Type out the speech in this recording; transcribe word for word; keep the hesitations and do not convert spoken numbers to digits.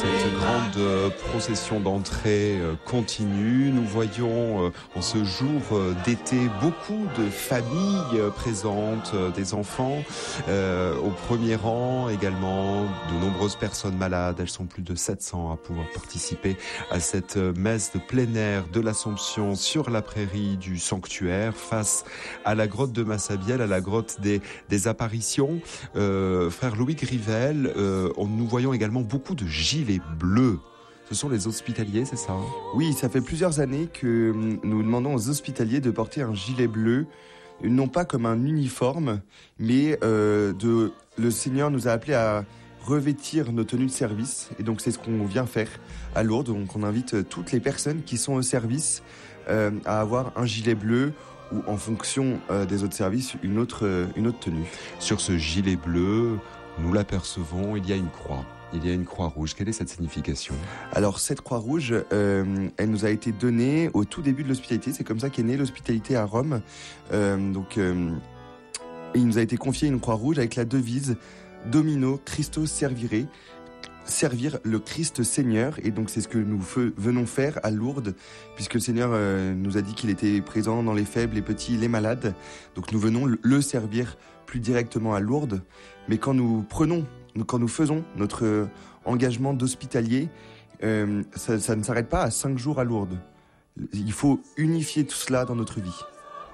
Cette grande euh, procession d'entrée euh, continue. Nous voyons euh, en ce jour euh, d'été beaucoup de familles euh, présentes, euh, des enfants euh, au premier rang, également de nombreuses personnes malades. Elles sont plus de sept cents à pouvoir participer à cette messe de plein air de l'Assomption sur la prairie du sanctuaire face à la grotte de Massabielle, à la grotte des, des apparitions. Euh, frère Louis Grivel, euh, on, nous voyons également beaucoup de gilets bleus. Ce sont les hospitaliers, c'est ça? Oui, ça fait plusieurs années que nous demandons aux hospitaliers de porter un gilet bleu, non pas comme un uniforme, mais euh, de, le Seigneur nous a appelés à revêtir nos tenues de service. Et donc c'est ce qu'on vient faire à Lourdes. Donc on invite toutes les personnes qui sont au service euh, à avoir un gilet bleu ou en fonction euh, des autres services, une autre, euh, une autre tenue. Sur ce gilet bleu, nous l'apercevons, il y a une croix. Il y a une croix rouge. Quelle est cette signification? Alors cette croix rouge, euh, elle nous a été donnée au tout début de l'hospitalité. C'est comme ça qu'est née l'hospitalité à Rome. Euh, donc, euh, il nous a été confié une croix rouge avec la devise Domino Christo Servire, servir le Christ Seigneur. Et donc c'est ce que nous fe- venons faire à Lourdes, puisque le Seigneur euh, nous a dit qu'il était présent dans les faibles, les petits, les malades. Donc nous venons le servir plus directement à Lourdes. Mais quand nous prenons quand nous faisons notre engagement d'hospitalier, euh, ça, ça ne s'arrête pas à cinq jours à Lourdes. Il faut unifier tout cela dans notre vie.